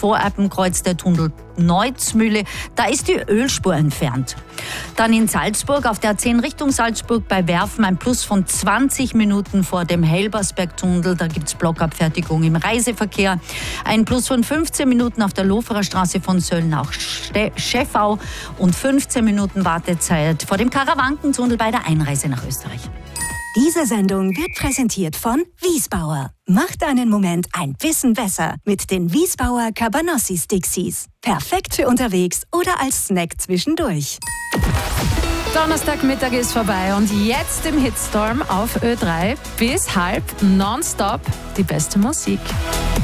Vorerpenkreuz der Tunnel Neuzmühle. Da ist die Ölspur entfernt. Dann in Salzburg auf der A10 Richtung Salzburg bei Werfen ein Plus von 20 Minuten vor dem Helbersbergtunnel. Da gibt es Blockabfertigung im Reiseverkehr. Ein Plus von 15 Minuten auf der Loferer Straße von Sölln nach Scheffau und 15 Minuten Wartezeit vor dem Karawankentunnel bei der Einreise nach Österreich. Diese Sendung wird präsentiert von Wiesbauer. Macht deinen Moment ein bisschen besser mit den Wiesbauer Cabanossi Stixies. Perfekt für unterwegs oder als Snack zwischendurch. Donnerstagmittag ist vorbei und jetzt im Hitstorm auf Ö3 bis halb nonstop die beste Musik.